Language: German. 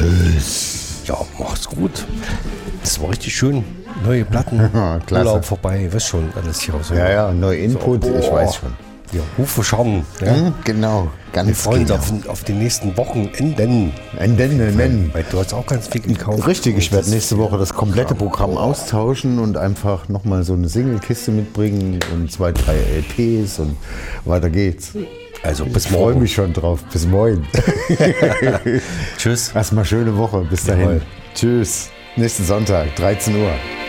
Tschüss. Ja, mach's gut. Das war richtig schön. Neue Platten, Ja, klasse. Urlaub vorbei, weißt schon, alles hier. So. Ja, neuer Input, ich weiß schon. Ja, Hufe schauen. Ja. Genau, ganz Wir freuen uns genau. auf die nächsten Wochenenden. Weil du hast auch ganz viel gekauft. Richtig, ich werde nächste Woche das komplette Programm austauschen und einfach nochmal so eine Single-Kiste mitbringen und 2, 3 LPs und weiter geht's. Also bis Ich freue morgen. mich schon drauf. Bis morgen. Tschüss. Erstmal schöne Woche. Bis dahin. Jawohl. Tschüss. Nächsten Sonntag, 13 Uhr.